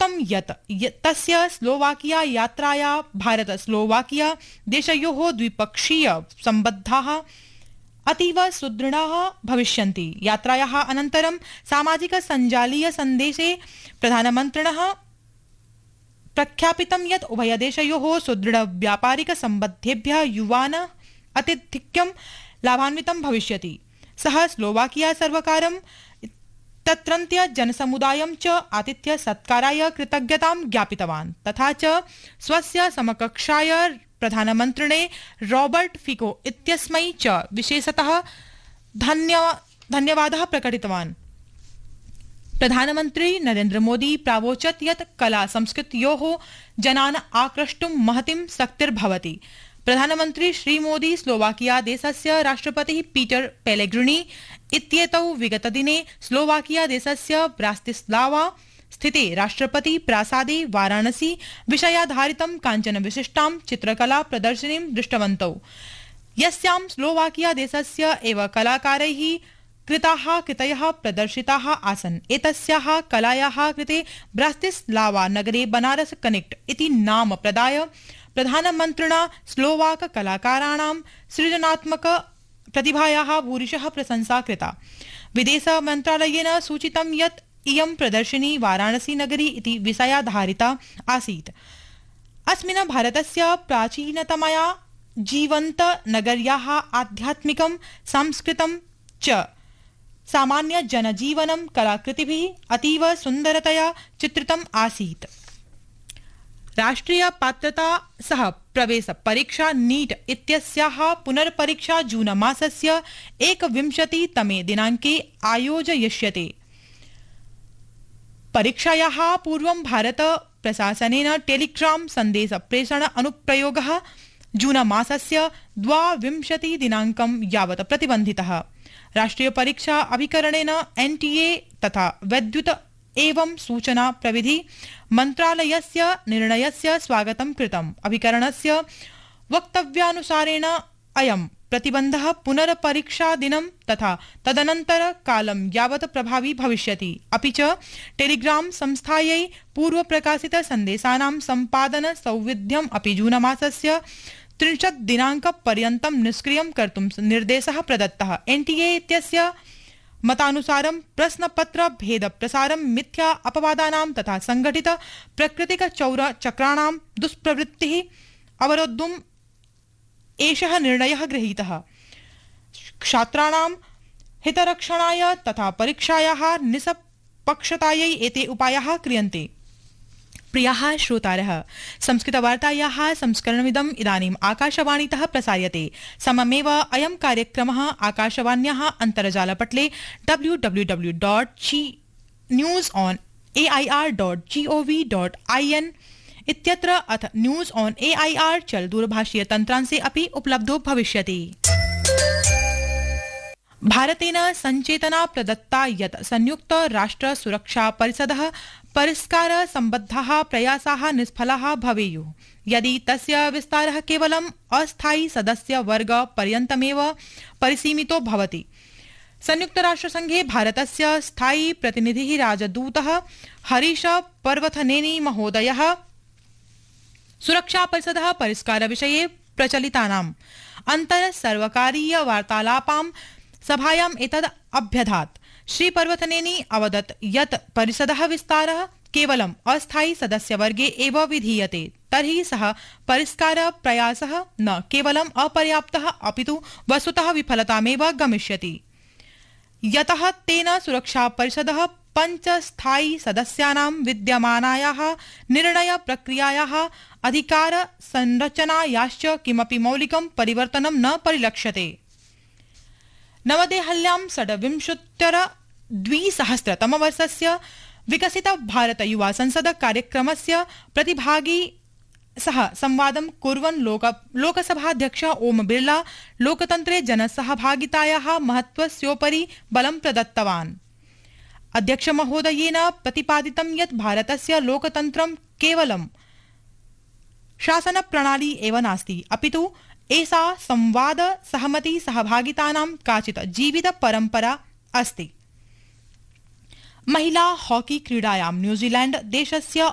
प्रोक्तं यत् तस्य स्लोवाकिया यात्राया भारत स्लोवाकिया देशयोः द्विपक्षीय सम्बन्धाः अतीव सुदृढाः भविष्यन्ति। यात्रायाः अनन्तरं सामाजिक सञ्जालीय सन्देशे प्रधानमन्त्रिणः प्रख्यापितं यत् उभयदेशयोः सुदृढ व्यापारिक सम्बन्धेभ्यः युवान् अत्यधिकं लाभान्वितं भविष्यति। सः स्लोवाकिया सर्वकारं तत्रत्य जनसमुदायं च आतिथ्य सत्काराय कृतज्ञतां ज्ञापितवान् तथा च स्वस्य समकक्षाय प्रधानमन्त्रिणे रॉबर्ट फिको इत्यस्मै च विशेषतः धन्यवादः प्रकटितवान्। प्रधानमन्त्री नरेन्द्र मोदी प्रावोचत् यत् कला संस्कृत्योः जनान् आक्रष्टुं महतीं शक्तिर्भवति। प्रधानमन्त्री श्रीमोदी स्लोवाकिया देशस्य राष्ट्रपतिः पीटर पेलेग्रिनी इत्येतौ विगतदिने स्लोवाकिया देशस्य ब्रातिस्लावा स्थिते राष्ट्रपति प्रासादे वाराणसी विषयाधारितं काञ्चन विशिष्टां चित्रकला प्रदर्शनीं दृष्टवन्तौ, यस्यां स्लोवाकिया देशस्य एव कलाकारैः कृतयः प्रदर्शिताः आसन्। एतस्याः कलायाः कृते ब्रातिस्लावा नगरे बनारस कनेक्ट इति नाम प्रदाय प्रधानमन्त्रिणा स्लोवाक कलाकाराणां सृजनात्मक प्रतिभायाः भूरिशः प्रशंसा कृता। विदेश मन्त्रालयेन सूचितं यत् इयं प्रदर्शनी वाराणसी नगरी इति विषयाधारिता आसीत्। अस्मिन् भारतस्य प्राचीनतमया जीवन्त नगर्याः आध्यात्मिकं सांस्कृतिकं च सामान्य जनजीवनं कलाकृतिभिः अतीव सुन्दरतया चित्रितम् आसीत्। राष्ट्रिय पात्रता सह प्रवेश परीक्षा नीट इत्यस्याः पुनर्परीक्षा जून मासस्य 21तमे दिनाङ्के आयोजयिष्यते। परीक्षायाः पूर्वं भारत प्रशासनेन टेलीग्राम सन्देश प्रेषण अनुप्रयोगः जून मासस्य 22 दिनाङ्कं यावत् प्रतिबन्धितः। राष्ट्रिय परीक्षा अभिकरणेन एनटीए तथा वैद्युत एवं सूचना प्रविधि मन्त्रालयस्य निर्णयस्य स्वागतं कृतम्। अभिकरणस्य वक्तव्यानुसारेण अयं प्रतिबन्धः पुनर्परीक्षा दिनं तथा तदनन्तर कालं यावत् प्रभावी भविष्यति। अपि च टेलीग्राम संस्थायै पूर्व प्रकाशित सन्देशानां सम्पादन सौविध्यम् अपि जून मासस्य 30 दिनाङ्कपर्यन्तं निष्क्रियं कर्तुं निर्देशः प्रदत्तः। एनटीए इत्यस्य मतानुसारं प्रश्नपत्र भेद प्रसारं मिथ्या अपवादानां तथा संगठित प्राकृतिक चक्राणां दुष्प्रवृत्तिः अवरोद्धुम् एषः निर्णयः गृहीतः। छात्राणां हितरक्षणाय तथा परीक्षायाः निष्पक्षतायै एते उपायाः क्रियन्ते। प्रियाः श्रोतारः, संस्कृतवार्तायाः संस्करणमिदम् इदानीम् आकाशवाणीतः प्रसार्यते। सममेव अयं कार्यक्रमः आकाशवाण्याः अन्तर्जालपटले www.newsonair.gov.in इत्यत्र अथ न्यूज ऑन एआईआर चल दूरभाषीय तन्त्रांशे अपि उपलब्धो भविष्यति। भारतेन संचेतना प्रदत्ता यत् संयुक्त राष्ट्र सुरक्षा परिषदः परिष्कार सम्बद्धाः प्रयासाः निष्फलाः भवेयुः यदि तस्य विस्तारः केवलम् अस्थायी सदस्य वर्ग पर्यन्तमेव परिसीमितो भवति। संयुक्त राष्ट्रसंघे भारतस्य स्थायी प्रतिनिधिः राजदूतः हरीश पर्वथनेनी महोदयः सुरक्षा परिषदः परिष्कार विषये प्रचलितानाम् अन्तर सर्वकारीय वार्तालापां सभायाम् एतद् अभ्यधात्। श्री पर्वतनेनी अवदत् यत् परिषदः विस्तारः केवलम् अस्थायी सदस्यवर्गे एव विधीयते तर्हि सः परिष्कार प्रयासः न केवलम् अपर्याप्तः अपितु वस्तुतः विफलतामेव गमिष्यति। यतः तेन सुरक्षा परिषदः 5 स्थायी सदस्यानां विद्यमानायाः निर्णय प्रक्रियायाः अधिकार संरचनायाश्च किमपि मौलिकं परिवर्तनं न परिलक्ष्यते। नवदेहल्यां 2020 विकसित भारत युवा संसद कार्यक्रमस्य प्रतिभागी सह संवादं कुर्वन् लोकसभाध्यक्ष ओम बिर्ला लोकतन्त्रे जनसहभागितायाः महत्त्वस्योपरि बलं प्रदत्तवान्। अध्यक्ष महोदयेन प्रतिपादितं यत् भारतस्य लोकतन्त्रं केवलं शासन प्रणाली एव नास्ति अपितु एषा संवाद सहमति सहभागितानां काचित् जीवित परम्परा अस्ति। महिला हॉकी क्रीडायां न्यूजीलैंड देशस्य